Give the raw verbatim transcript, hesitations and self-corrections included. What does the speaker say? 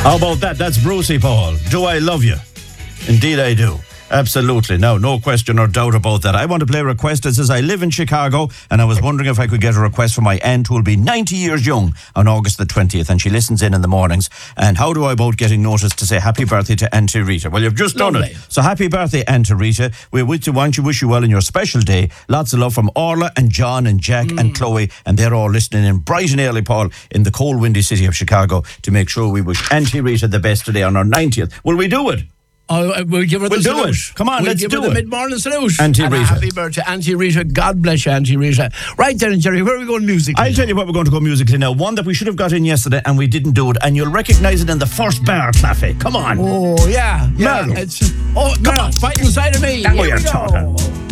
How about that? That's Brucey, Paul. Do I love you? Indeed I do. Absolutely. No, no question or doubt about that. I want to play a request. It says, I live in Chicago, and I was wondering if I could get a request for my aunt who will be ninety years young on August the twentieth, and she listens in in the mornings. And how do I about getting notice to say happy birthday to Auntie Rita? Well, you've just done Lovely. it. So happy birthday, Auntie Rita. We wish you, want to wish you well in your special day. Lots of love from Orla and John and Jack mm. and Chloe, and they're all listening in bright and early, Paul, in the cold, windy city of Chicago, to make sure we wish Auntie Rita the best today on our ninetieth. Will we do it? Oh, we'll give her we'll the do salute. it. Come on, we'll let's give do her the it. mid-morning salute. Auntie and Rita. A happy birthday, Auntie Rita. God bless you, Auntie Rita. Right then, Jerry, where are we going musically? I'll tell you what we're going to go musically now. One that we should have got in yesterday and we didn't do it, and you'll recognise it in the first bar, Claffy. Come on. Oh, yeah. Yeah. Marlo. It's, oh, come on. Fight inside of me. That's Here what you're we go. talking.